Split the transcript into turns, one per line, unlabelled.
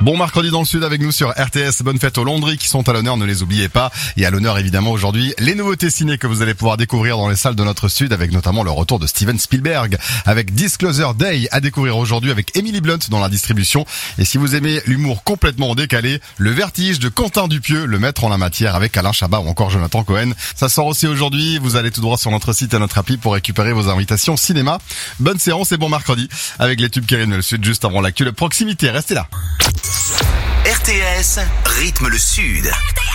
Bon mercredi dans le Sud avec nous sur RTS. Bonne fête aux Landry qui sont à l'honneur, ne les oubliez pas. Et à l'honneur évidemment aujourd'hui les nouveautés ciné que vous allez pouvoir découvrir dans les salles de notre Sud, avec notamment le retour de Steven Spielberg avec Disclosure Day à découvrir aujourd'hui avec Emily Blunt dans la distribution. Et si vous aimez l'humour complètement décalé, Le Vertige de Quentin Dupieux, le maître en la matière avec Alain Chabat ou encore Jonathan Cohen. Ça sort aussi aujourd'hui. Vous allez tout droit sur notre site et notre appli pour récupérer vos invitations cinéma. Bonne séance et bon mercredi avec les tubes qui arrivent dans le Sud juste avant l'actu de proximité. Restez là.
RTS rythme le Sud.